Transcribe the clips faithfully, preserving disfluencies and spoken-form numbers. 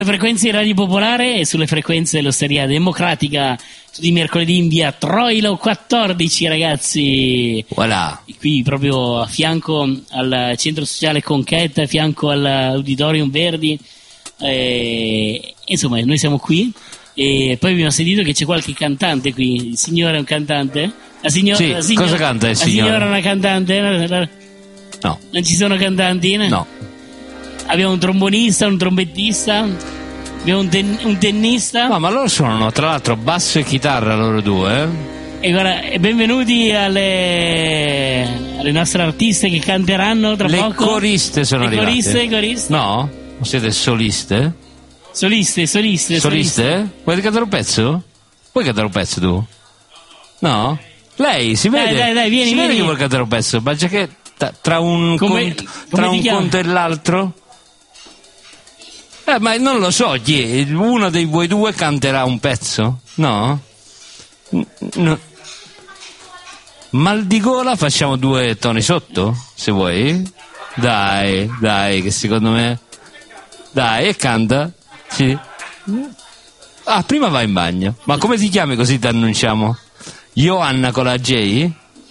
Frequenze di Radio Popolare e sulle frequenze dell'Osteria Democratica tutti i mercoledì in via Troilo quattordici, ragazzi. Voilà. Qui proprio a fianco al centro sociale Conchetta, a fianco all'Auditorium Verdi. E, insomma, noi siamo qui e poi abbiamo sentito che c'è qualche cantante qui. Il signore è un cantante? La signora, sì, la signora, cosa canta il la signore? signora è una cantante? No. Non ci sono cantanti? No. Abbiamo un trombonista, un trombettista, abbiamo un, ten- un tennista. No, ma loro suonano tra l'altro basso e chitarra, loro due. Eh? E, guarda, e benvenuti alle, alle nostre artiste che canteranno tra Le poco. coriste sono Le arrivate. coriste, coriste. No? Non siete soliste? Soliste, soliste. Soliste? Vuoi cantare un pezzo? Vuoi cantare un pezzo tu? No? Lei, si vede. Dai, dai, dai, vieni, si vieni. vede che vuole cantare un pezzo, ma già che t- tra un, Come- cont- come tra ti un chiami? conto e l'altro? Eh, ma non lo so, chi è? Uno dei voi due canterà un pezzo? No? N- no. Mal di gola facciamo due toni sotto, se vuoi. Dai, dai, che secondo me... Dai, e canta. Sì. Ah, prima vai in bagno. Ma come ti chiami così ti annunciamo? Joanna con la J?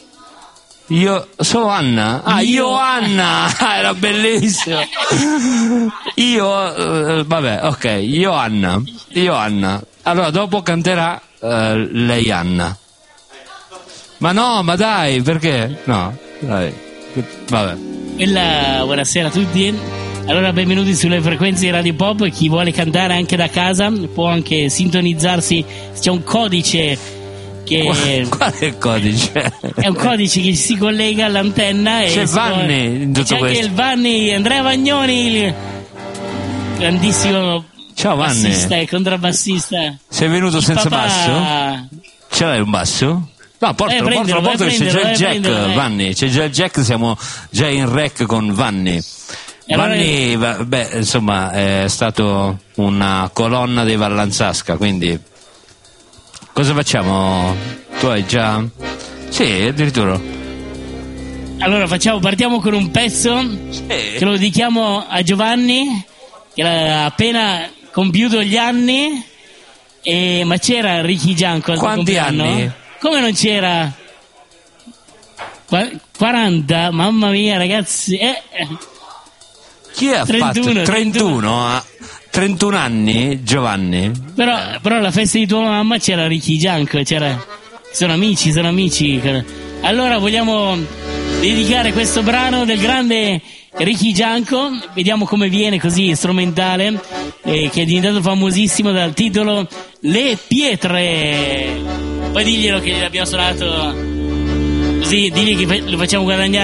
Io sono Anna. Ah, Io- Joanna. Ah, era bellissimo. Io eh, vabbè, ok, Joanna. Joanna. Allora dopo canterà eh, lei Anna. Ma no, ma dai, perché? No, dai. Vabbè. Bella, buonasera a tutti. Allora, benvenuti sulle frequenze di Radio Pop. Chi vuole cantare anche da casa può anche sintonizzarsi. C'è un codice che Qual è il codice? è un codice che si collega all'antenna. C'è e si Vanni può- in tutto c'è anche questo. il Vanni, Andrea Vagnoni, il grandissimo Ciao Vanni. bassista e contrabbassista. Sei venuto Il senza papà- basso? Ce l'hai un basso? No, portalo, Vai a prenderlo, portalo, portalo, vai a c'è già il prenderlo, vai a jack, prenderlo, vai. Vanni, c'è già il jack, siamo già in rec con Vanni. E allora- Vanni, va- beh, insomma, è stato una colonna dei Vallanzasca, quindi cosa facciamo? Tu hai già... Sì, addirittura. Allora facciamo, partiamo con un pezzo che Sì. lo dedichiamo a Giovanni che ha appena compiuto gli anni. E, ma c'era Ricky Gianco al tuo Quanti compleanno? anni? Come non c'era? Qua- quaranta? Mamma mia, ragazzi. Eh, eh. Chi ha trentuno, fatto trentuno, a trentuno anni, Giovanni? però, però alla festa di tua mamma c'era Ricky Gianco, c'era... sono amici, sono amici. Allora vogliamo dedicare questo brano del grande Ricky Gianco, vediamo come viene, così strumentale, eh, che è diventato famosissimo dal titolo Le Pietre. Poi diglielo che abbiamo suonato, così digli che fa- lo facciamo guadagnare